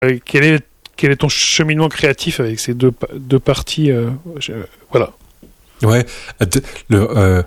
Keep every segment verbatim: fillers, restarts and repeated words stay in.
quel est quel est ton cheminement créatif avec ces deux deux parties euh, je, voilà. Ouais, le euh,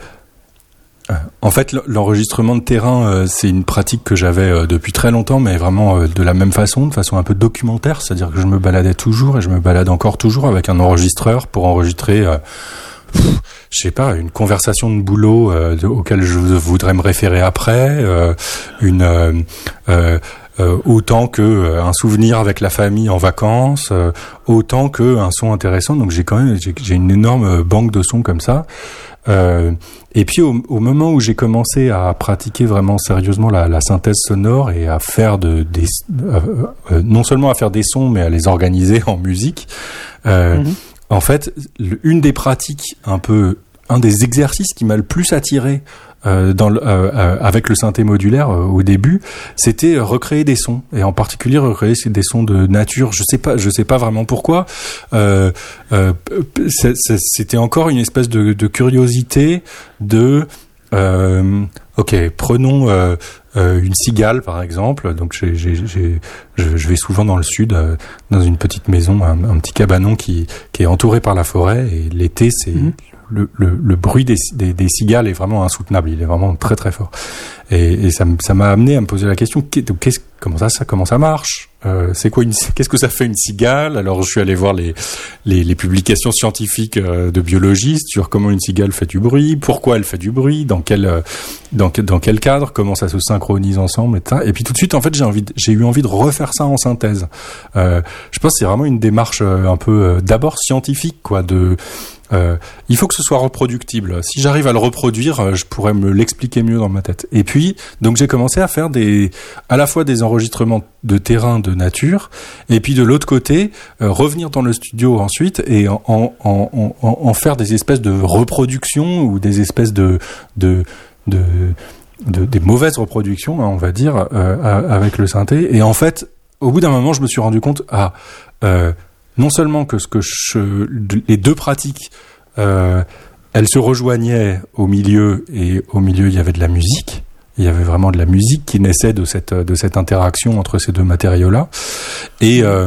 en fait, l'enregistrement de terrain, euh, c'est une pratique que j'avais euh, depuis très longtemps, mais vraiment euh, de la même façon, de façon un peu documentaire, c'est-à-dire que je me baladais toujours et je me balade encore toujours avec un enregistreur pour enregistrer, euh, pff, je sais pas, une conversation de boulot euh, de, auquel je voudrais me référer après, euh, une euh, euh, Euh, autant que euh, un souvenir avec la famille en vacances, euh, autant que un son intéressant. Donc j'ai quand même j'ai, j'ai une énorme banque de sons comme ça. Euh, et puis au, au moment où j'ai commencé à pratiquer vraiment sérieusement la, la synthèse sonore et à faire de des euh, euh, non seulement à faire des sons mais à les organiser en musique, euh, mm-hmm. en fait le, une des pratiques un peu un des exercices qui m'a le plus attiré Euh, dans le, euh, euh, avec le synthé modulaire euh, au début, c'était recréer des sons et en particulier recréer des sons de nature. Je sais pas, je sais pas vraiment pourquoi. Euh, euh, c'est, c'est, c'était encore une espèce de, de curiosité de. Euh, ok, prenons euh, euh, une cigale par exemple. Donc j'ai, j'ai, j'ai, je, je vais souvent dans le sud, euh, dans une petite maison, un, un petit cabanon qui, qui est entouré par la forêt et l'été c'est mmh. Le, le, le bruit des, des, des cigales est vraiment insoutenable, il est vraiment très très fort. Et, et ça, ça m'a amené à me poser la question qu'est-ce, comment ça, ça, comment ça marche euh, c'est quoi une, qu'est-ce que ça fait une cigale? Alors je suis allé voir les, les, les publications scientifiques euh, de biologistes sur comment une cigale fait du bruit, pourquoi elle fait du bruit, dans quel, euh, dans, dans quel cadre, comment ça se synchronise ensemble, et cetera. Et puis tout de suite, en fait, j'ai envie, de, j'ai eu envie de refaire ça en synthèse. Euh, je pense que c'est vraiment une démarche euh, un peu euh, d'abord scientifique, quoi, de Euh, il faut que ce soit reproductible. Si j'arrive à le reproduire, je pourrais me l'expliquer mieux dans ma tête. Et puis, donc j'ai commencé à faire des, à la fois des enregistrements de terrain, de nature, et puis de l'autre côté, euh, revenir dans le studio ensuite et en, en, en, en, en faire des espèces de reproductions ou des espèces de, de, de, de des mauvaises reproductions, hein, on va dire, euh, avec le synthé. Et en fait, au bout d'un moment, je me suis rendu compte, ah, euh, non seulement que ce que je, les deux pratiques, euh, elles se rejoignaient au milieu et au milieu il y avait de la musique. Il y avait vraiment de la musique qui naissait de cette de cette interaction entre ces deux matériaux-là. Et euh,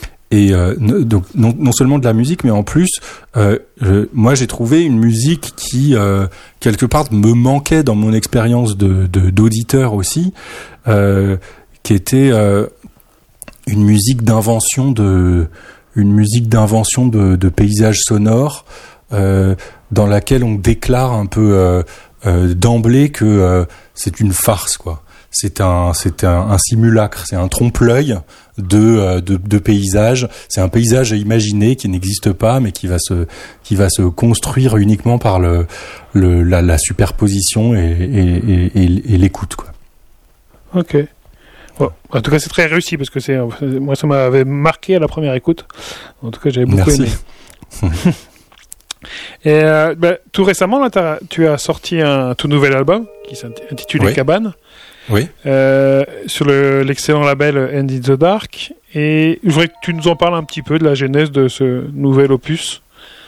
et euh, donc non, non seulement de la musique, mais en plus, euh, je, moi j'ai trouvé une musique qui euh, quelque part me manquait dans mon expérience de, de d'auditeur aussi, euh, qui était euh, une musique d'invention de une musique d'invention de, de paysages sonores euh, dans laquelle on déclare un peu euh, euh, d'emblée que euh, c'est une farce, quoi. C'est un c'est un, un simulacre, c'est un trompe-l'œil de, euh, de de paysages. C'est un paysage à imaginer qui n'existe pas, mais qui va se qui va se construire uniquement par le le la, la superposition et et, et, et, et l'écoute, quoi. Ok. Bon, en tout cas, c'est très réussi parce que c'est moi ça m'avait marqué à la première écoute. En tout cas, j'avais beaucoup Merci. aimé. Et euh, bah, tout récemment, là, tu as sorti un tout nouvel album qui s'intitule oui. Cabane. Oui. Euh, sur le, l'excellent label End in the Dark. Et je voudrais que tu nous en parles un petit peu de la genèse de ce nouvel opus.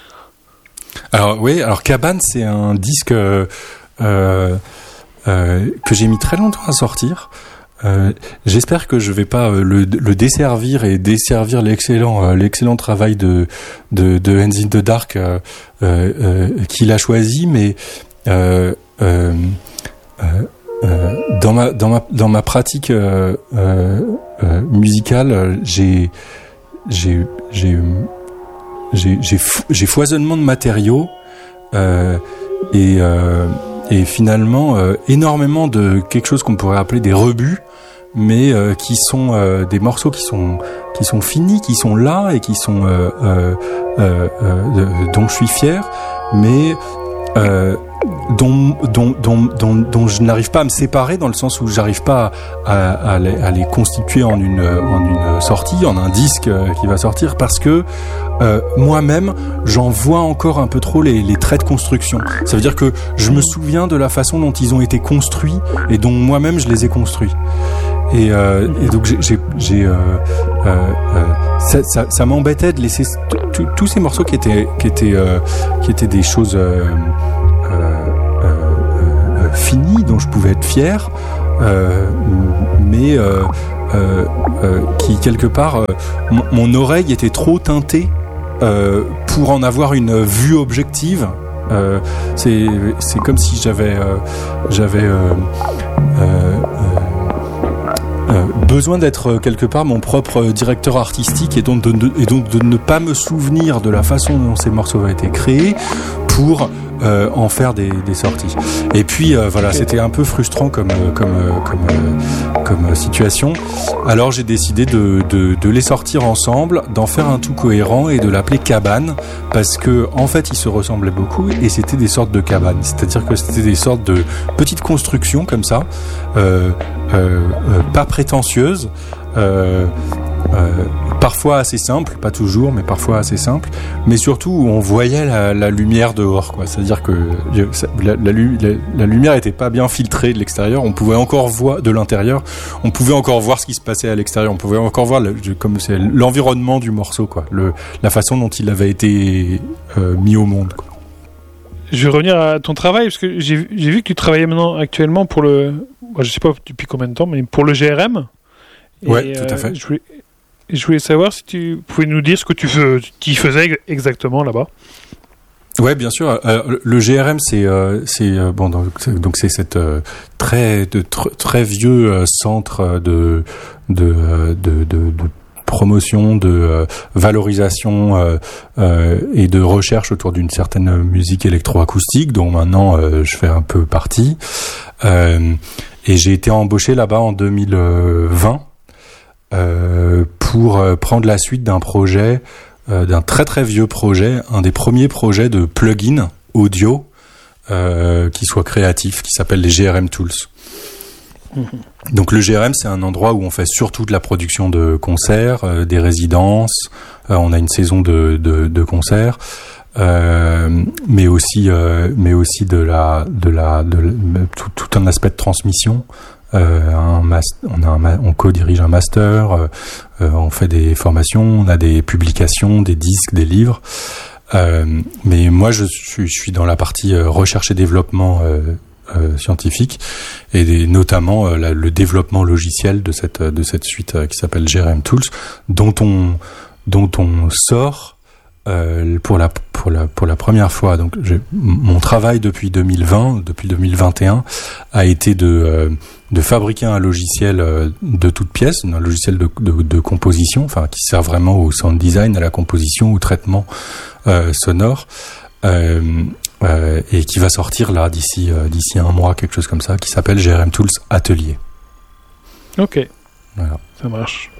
Alors oui, alors Cabane, c'est un disque euh, euh, que j'ai mis très longtemps à sortir. Euh, j'espère que je vais pas euh, le, le desservir et desservir l'excellent euh, l'excellent travail de de, de Hands in the Dark euh, euh, euh, qu'il a choisi, mais euh, euh, euh, euh, dans ma dans ma dans ma pratique euh, euh, euh, musicale, j'ai j'ai j'ai j'ai j'ai, fo- j'ai foisonnement de matériaux euh, et euh, et finalement euh, énormément de quelque chose qu'on pourrait appeler des rebuts, mais euh, qui sont euh, des morceaux qui sont qui sont finis, qui sont là et qui sont euh, euh, euh, euh, dont je suis fier, mais euh, dont, dont dont dont dont je n'arrive pas à me séparer, dans le sens où j'arrive pas à, à, à, les, à les constituer en une en une sortie, en un disque qui va sortir, parce que Euh, moi-même, j'en vois encore un peu trop les, les traits de construction. Ça veut dire que je me souviens de la façon dont ils ont été construits et dont moi-même je les ai construits. Et, euh, et donc j'ai, j'ai, j'ai euh, euh, euh, ça, ça, ça m'embêtait de laisser tous ces morceaux qui étaient qui étaient euh, qui étaient des choses euh, euh, euh, euh, finies dont je pouvais être fier, euh, mais euh, euh, euh, qui quelque part, euh, m- mon oreille était trop teintée euh, pour en avoir une vue objective. Euh, c'est c'est comme si j'avais euh, j'avais euh, euh, euh, besoin d'être quelque part mon propre directeur artistique et donc de, de, et donc de ne pas me souvenir de la façon dont ces morceaux ont été créés pour euh, en faire des, des sorties. Et puis euh, voilà, c'était un peu frustrant comme comme comme comme, comme situation. Alors j'ai décidé de, de de les sortir ensemble, d'en faire un tout cohérent et de l'appeler Cabane parce que en fait ils se ressemblaient beaucoup et c'était des sortes de cabanes. C'est-à-dire que c'était des sortes de petites constructions comme ça, euh, euh, euh, pas prétentieuses. Euh, Euh, parfois assez simple, pas toujours, mais parfois assez simple, mais surtout où on voyait la, la lumière dehors, quoi. C'est-à-dire que la, la, la, la lumière était pas bien filtrée de l'extérieur, on pouvait encore voir de l'intérieur, on pouvait encore voir ce qui se passait à l'extérieur, on pouvait encore voir le, comme c'est l'environnement du morceau, quoi, le, la façon dont il avait été euh, mis au monde, quoi. Je vais revenir à ton travail parce que j'ai, j'ai vu que tu travaillais maintenant actuellement pour le, moi, je sais pas depuis combien de temps, mais pour le G R M. Et ouais, tout à fait. Euh, je voulais, je voulais savoir si tu pouvais nous dire ce que tu fais, qui faisais exactement là-bas. Ouais, bien sûr. Euh, le G R M, c'est, euh, c'est euh, bon, donc c'est, donc c'est cette euh, très, de, tr- très vieux euh, centre de de de, de, de promotion, de euh, valorisation euh, euh, et de recherche autour d'une certaine musique électroacoustique, dont maintenant euh, je fais un peu partie. Euh, et j'ai été embauché là-bas en deux mille vingt. Euh, pour euh, prendre la suite d'un projet, euh, d'un très très vieux projet, un des premiers projets de plugin audio euh, qui soit créatif, qui s'appelle les G R M Tools. Mmh. Donc le G R M, c'est un endroit où on fait surtout de la production de concerts, euh, des résidences, euh, on a une saison de, de, de concerts, euh, mais aussi euh, mais aussi de la de la de, de tout, tout un aspect de transmission. Euh, un mas- on, a un ma- on co-dirige un master, euh, euh, on fait des formations, on a des publications, des disques, des livres. Euh, mais moi, je suis, je suis dans la partie euh, recherche et développement euh, euh, scientifique et des, notamment euh, la, le développement logiciel de cette de cette suite euh, qui s'appelle G R M Tools, dont on dont on sort euh, pour la pour la pour la première fois. Donc, j'ai, mon travail depuis deux mille vingt, depuis deux mille vingt et un, a été de euh, de fabriquer un logiciel euh, de toutes pièces, un logiciel de, de, de composition, enfin qui sert vraiment au sound design, à la composition, au traitement euh, sonore, euh, euh, et qui va sortir là d'ici euh, d'ici un mois, quelque chose comme ça, qui s'appelle G R M Tools Atelier. Ok, voilà. Ça marche.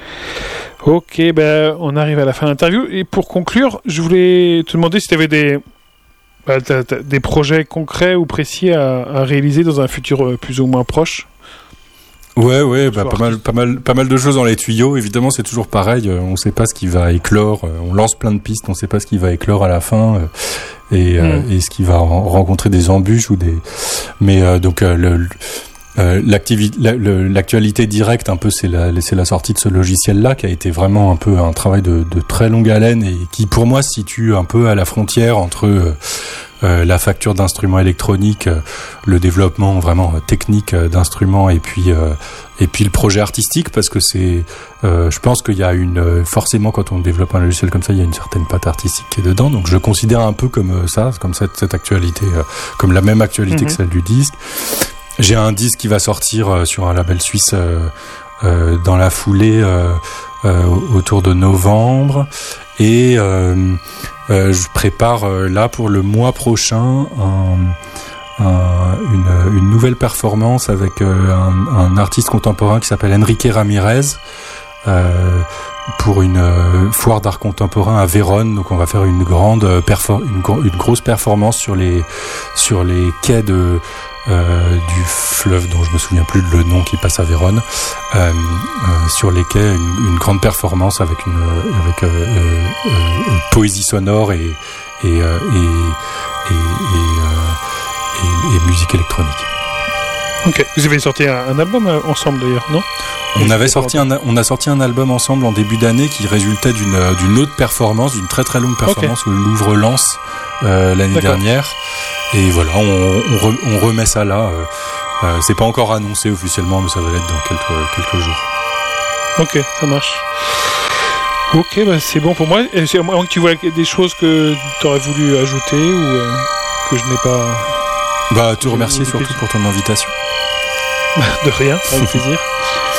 Ok, ben on arrive à la fin de l'interview et pour conclure, je voulais te demander si tu avais des Bah, t'as, t'as des projets concrets ou précis à, à réaliser dans un futur euh, plus ou moins proche. Ouais, ouais, bah, pas mal, pas mal, pas mal de choses dans les tuyaux. Évidemment, c'est toujours pareil. Euh, on sait pas ce qui va éclore. Euh, on lance plein de pistes. On sait pas ce qui va éclore à la fin euh, et, mm. euh, et ce qui va en, rencontrer des embûches ou des. Mais euh, donc euh, le, euh, l'activité, la, le, l'actualité directe, un peu, c'est la, c'est la sortie de ce logiciel-là qui a été vraiment un peu un travail de, de très longue haleine et qui, pour moi, se situe un peu à la frontière entre euh, Euh, la facture d'instruments électroniques, euh, le développement vraiment euh, technique euh, d'instruments et puis euh, et puis le projet artistique, parce que c'est, euh, je pense qu'il y a une euh, forcément quand on développe un logiciel comme ça, il y a une certaine patte artistique qui est dedans. Donc je le considère un peu comme euh, ça, comme cette cette actualité, euh, comme la même actualité mm-hmm. que celle du disque. J'ai un disque qui va sortir euh, sur un label suisse euh, euh, dans la foulée euh, euh, autour de novembre et euh, Euh, je prépare euh, là pour le mois prochain un, un, une, une nouvelle performance avec euh, un, un artiste contemporain qui s'appelle Enrique Ramirez euh, pour une euh, foire d'art contemporain à Vérone. Donc on va faire une grande perfor- une, une grosse performance sur les sur les quais de Euh, du fleuve dont je me souviens plus le nom qui passe à Vérone, euh, euh, sur les quais, une, une grande performance avec une avec euh, euh, euh, poésie sonore et et euh, et, et, et, euh, et, et musique électronique. Ok, vous avez sorti un, un album ensemble d'ailleurs, non ? On avait sorti un, on a sorti un album ensemble en début d'année qui résultait d'une d'une autre performance, d'une très très longue performance okay. au Louvre-Lens euh, l'année D'accord. dernière. Et voilà, on, on, re, on remet ça là. Euh, euh, c'est pas encore annoncé officiellement, mais ça va l'être dans quelques quelques jours. Ok, ça marche. Ok, bah c'est bon pour moi. Et à moins que tu vois des choses que tu aurais voulu ajouter ou euh, que je n'ai pas... Bah, te remercier surtout pour ton invitation. De rien, avec plaisir.